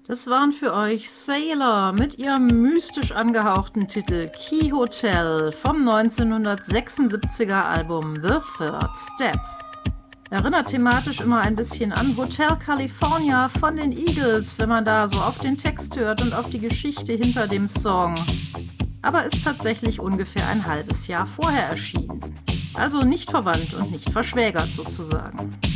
Das waren für euch Sailor mit ihrem mystisch angehauchten Titel Key Hotel vom 1976er Album The Third Step. Erinnert thematisch immer ein bisschen an Hotel California von den Eagles, wenn man da so auf den Text hört und auf die Geschichte hinter dem Song. Aber ist tatsächlich ungefähr ein halbes Jahr vorher erschienen. Also nicht verwandt und nicht verschwägert sozusagen.